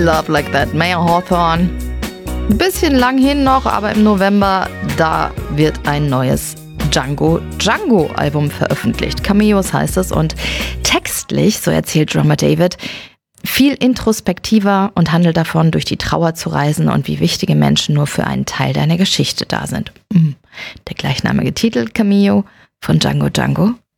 Love Like That, Mayer Hawthorne. Ein bisschen lang hin noch, aber im November, da wird ein neues Django-Album veröffentlicht. Cameos heißt es und textlich, so erzählt Drummer David, viel introspektiver und handelt davon, durch die Trauer zu reisen und wie wichtige Menschen nur für einen Teil deiner Geschichte da sind. Der gleichnamige Titel Cameo von Django